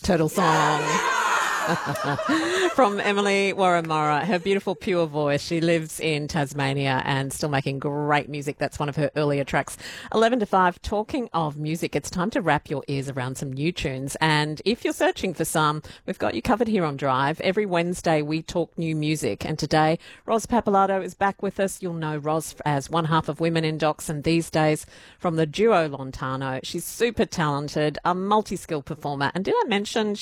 Turtle song. From Emily Warramora, her beautiful pure voice. She lives in Tasmania and still making great music. That's one of her earlier tracks. 11 to 5, talking of music, it's time to wrap your ears around some new tunes. And if you're searching for some, we've got you covered here on Drive. Every Wednesday we talk new music. And today, Ros Pappalardo is back with us. You'll know Ros as one half of Women in Docs, and these days from the duo Lontano. She's super talented, a multi-skilled performer. And did I mention